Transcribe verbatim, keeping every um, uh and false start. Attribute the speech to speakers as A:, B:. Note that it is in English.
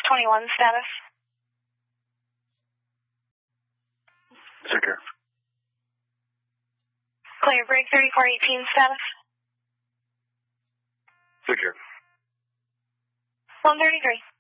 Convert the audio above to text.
A: twenty-one status.
B: Secure.
A: Clear break thirty-four eighteen status.
B: Secure.
A: one thirty-three.